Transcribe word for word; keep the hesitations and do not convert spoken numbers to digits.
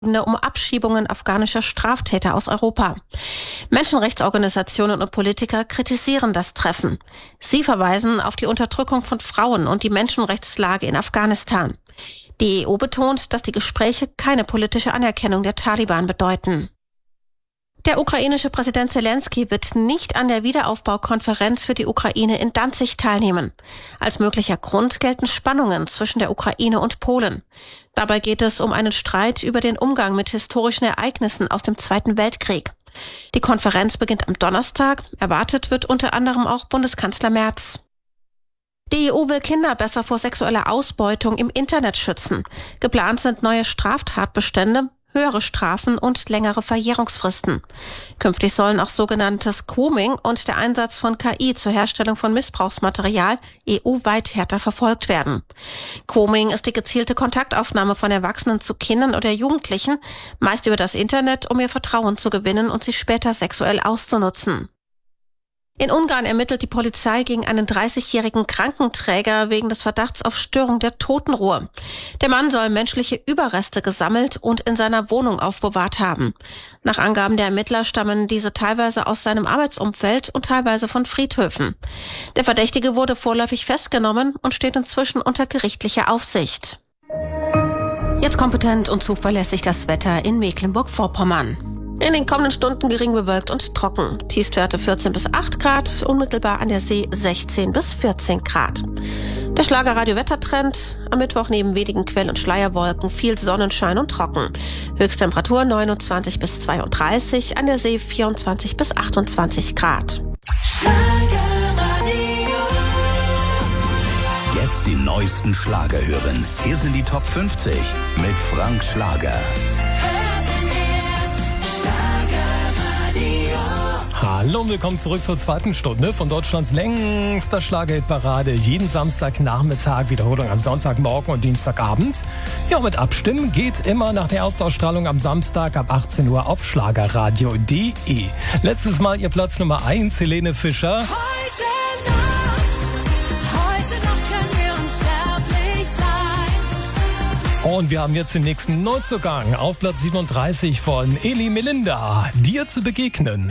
um Abschiebungen afghanischer Straftäter aus Europa. Menschenrechtsorganisationen und Politiker kritisieren das Treffen. Sie verweisen auf die Unterdrückung von Frauen und die Menschenrechtslage in Afghanistan. Die E U betont, dass die Gespräche keine politische Anerkennung der Taliban bedeuten. Der ukrainische Präsident Zelensky wird nicht an der Wiederaufbaukonferenz für die Ukraine in Danzig teilnehmen. Als möglicher Grund gelten Spannungen zwischen der Ukraine und Polen. Dabei geht es um einen Streit über den Umgang mit historischen Ereignissen aus dem Zweiten Weltkrieg. Die Konferenz beginnt am Donnerstag. Erwartet wird unter anderem auch Bundeskanzler Merz. Die E U will Kinder besser vor sexueller Ausbeutung im Internet schützen. Geplant sind neue Straftatbestände, höhere Strafen und längere Verjährungsfristen. Künftig sollen auch sogenanntes Grooming und der Einsatz von K I zur Herstellung von Missbrauchsmaterial E U-weit härter verfolgt werden. Grooming ist die gezielte Kontaktaufnahme von Erwachsenen zu Kindern oder Jugendlichen, meist über das Internet, um ihr Vertrauen zu gewinnen und sie später sexuell auszunutzen. In Ungarn ermittelt die Polizei gegen einen dreißigjährigen Krankenträger wegen des Verdachts auf Störung der Totenruhe. Der Mann soll menschliche Überreste gesammelt und in seiner Wohnung aufbewahrt haben. Nach Angaben der Ermittler stammen diese teilweise aus seinem Arbeitsumfeld und teilweise von Friedhöfen. Der Verdächtige wurde vorläufig festgenommen und steht inzwischen unter gerichtlicher Aufsicht. Jetzt kompetent und zuverlässig das Wetter in Mecklenburg-Vorpommern. In den kommenden Stunden gering bewölkt und trocken. Tiefstwerte vierzehn bis acht Grad, unmittelbar an der See sechzehn bis vierzehn Grad. Der Schlager-Radio-Wettertrend: am Mittwoch neben wenigen Quell- und Schleierwolken viel Sonnenschein und trocken. Höchsttemperatur neunundzwanzig bis zweiunddreißig, an der See vierundzwanzig bis achtundzwanzig Grad. Jetzt die neuesten Schlager hören. Hier sind die Top fünfzig mit Frank Schlager. Hallo und willkommen zurück zur zweiten Stunde von Deutschlands längster Schlagerhitparade. Jeden Samstagnachmittag, Wiederholung am Sonntagmorgen und Dienstagabend. Ja, mit Abstimmen geht immer nach der Erstausstrahlung am Samstag ab achtzehn Uhr auf schlagerradio punkt de. Letztes Mal ihr Platz Nummer eins, Helene Fischer. Heute Nacht, heute Nacht können wir unsterblich sein. Und wir haben jetzt den nächsten Neuzugang auf Platz siebenunddreißig von Eli Melinda. Dir zu begegnen.